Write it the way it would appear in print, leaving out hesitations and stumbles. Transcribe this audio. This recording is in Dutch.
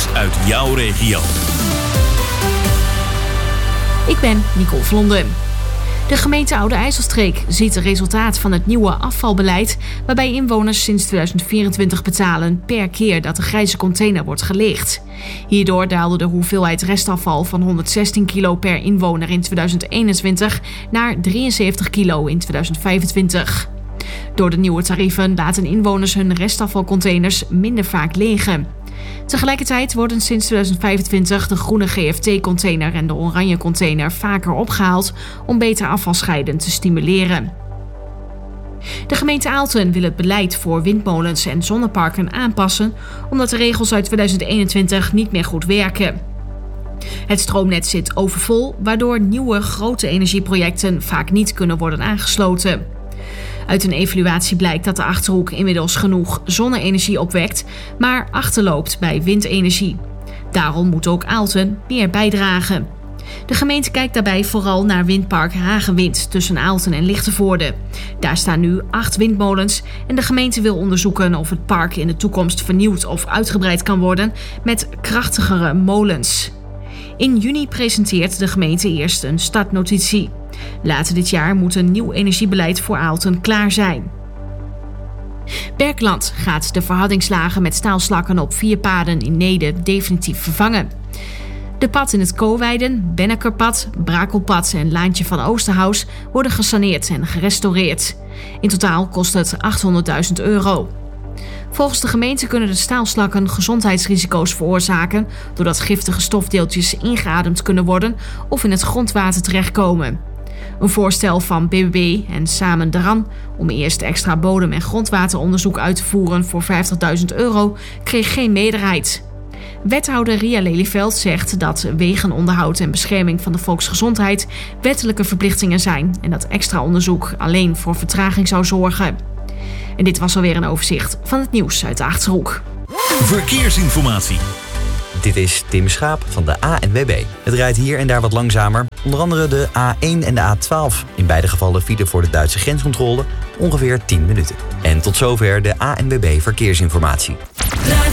nieuws uit jouw regio. Ik ben Nicole Vlonderen. De gemeente Oude IJsselstreek ziet het resultaat van het nieuwe afvalbeleid, waarbij inwoners sinds 2024 betalen per keer dat de grijze container wordt geleegd. Hierdoor daalde de hoeveelheid restafval van 116 kilo per inwoner in 2021 naar 73 kilo in 2025. Door de nieuwe tarieven laten inwoners hun restafvalcontainers minder vaak legen. Tegelijkertijd worden sinds 2025 de groene GFT-container en de oranje container vaker opgehaald om beter afvalscheiden te stimuleren. De gemeente Aalten wil het beleid voor windmolens en zonneparken aanpassen omdat de regels uit 2021 niet meer goed werken. Het stroomnet zit overvol, waardoor nieuwe grote energieprojecten vaak niet kunnen worden aangesloten. Uit een evaluatie blijkt dat de Achterhoek inmiddels genoeg zonne-energie opwekt, maar achterloopt bij windenergie. Daarom moet ook Aalten meer bijdragen. De gemeente kijkt daarbij vooral naar windpark Hagewind tussen Aalten en Lichtenvoorde. Daar staan nu 8 windmolens en de gemeente wil onderzoeken of het park in de toekomst vernieuwd of uitgebreid kan worden met krachtigere molens. In juni presenteert de gemeente eerst een startnotitie. Later dit jaar moet een nieuw energiebeleid voor Aalten klaar zijn. Berkland gaat de verhardingslagen met staalslakken op 4 paden in Neede definitief vervangen. De pad in het Kooweiden, Bennekerpad, Brakelpad en Laantje van Oosterhuis worden gesaneerd en gerestaureerd. In totaal kost het €800.000. Volgens de gemeente kunnen de staalslakken gezondheidsrisico's veroorzaken doordat giftige stofdeeltjes ingeademd kunnen worden of in het grondwater terechtkomen. Een voorstel van BBB en Samen Deran om eerst extra bodem- en grondwateronderzoek uit te voeren voor €50.000 kreeg geen meerderheid. Wethouder Ria Lelyveld zegt dat wegenonderhoud en bescherming van de volksgezondheid wettelijke verplichtingen zijn en dat extra onderzoek alleen voor vertraging zou zorgen. En dit was alweer een overzicht van het nieuws uit de Achterhoek. Verkeersinformatie. Dit is Tim Schaap van de ANWB. Het rijdt hier en daar wat langzamer. Onder andere de A1 en de A12. In beide gevallen file voor de Duitse grenscontrole ongeveer 10 minuten. En tot zover de ANWB Verkeersinformatie.